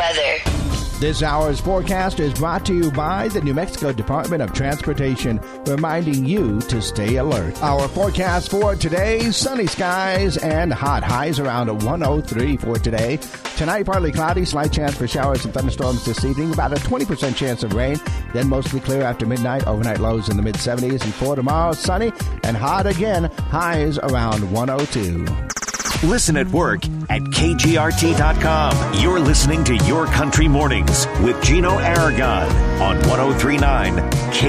weather. This hour's forecast is brought to you by the New Mexico Department of Transportation, reminding you to stay alert. Our forecast for today, sunny skies and hot highs around 103 for today. Tonight, partly cloudy, slight chance for showers and thunderstorms this evening, about a 20% chance of rain, then mostly clear after midnight, overnight lows in the mid-70s. And for tomorrow, sunny and hot again, highs around 102. Listen at work at KGRT.com. You're listening to Your Country Mornings with Gino Aragon on 103.9 KGRT.